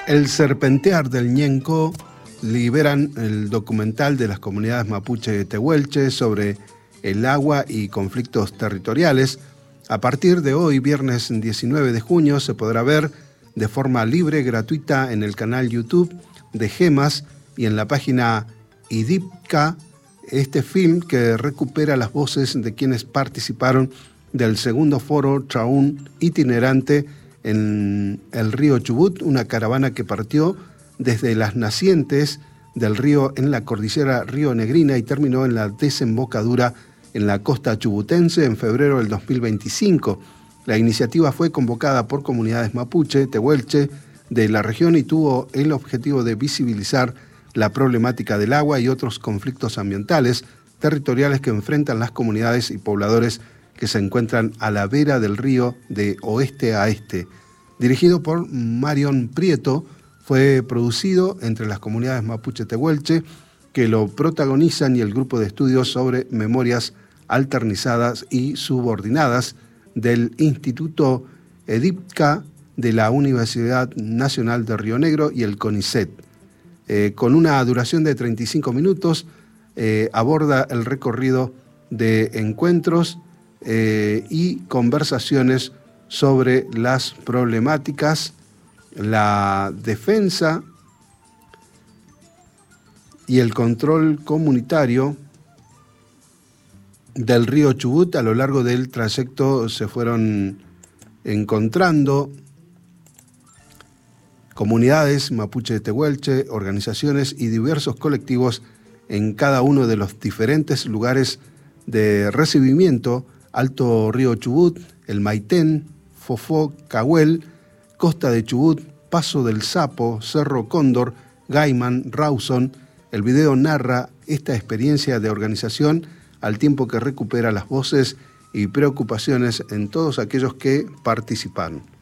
El serpentear del Ñenco liberan el documental de las comunidades mapuche tehuelche sobre el agua y conflictos territoriales. A partir de hoy, viernes 19 de junio, se podrá ver de forma libre y gratuita en el canal YouTube de GEMAS y en la página IDIPCA este film que recupera las voces de quienes participaron del segundo foro Traún itinerante en el río Chubut, una caravana que partió desde las nacientes del río en la cordillera Río Negrina y terminó en la desembocadura en la costa chubutense en febrero del 2025. La iniciativa fue convocada por comunidades mapuche, tehuelche de la región y tuvo el objetivo de visibilizar la problemática del agua y otros conflictos ambientales territoriales que enfrentan las comunidades y pobladores que se encuentran a la vera del río de oeste a este. Dirigido por Marion Prieto, fue producido entre las comunidades mapuche tehuelche que lo protagonizan y el grupo de estudios sobre memorias alternizadas y subordinadas del Instituto EDIPCA de la Universidad Nacional de Río Negro y el CONICET. Con una duración de 35 minutos, aborda el recorrido de encuentros y conversaciones sobre las problemáticas, la defensa y el control comunitario del río Chubut. A lo largo del trayecto se fueron encontrando comunidades mapuche tehuelche, organizaciones y diversos colectivos en cada uno de los diferentes lugares de recibimiento: Alto Río Chubut, El Maitén, Fofó, Cahuel, Costa de Chubut, Paso del Sapo, Cerro Cóndor, Gaiman, Rawson. El video narra esta experiencia de organización al tiempo que recupera las voces y preocupaciones en todos aquellos que participaron.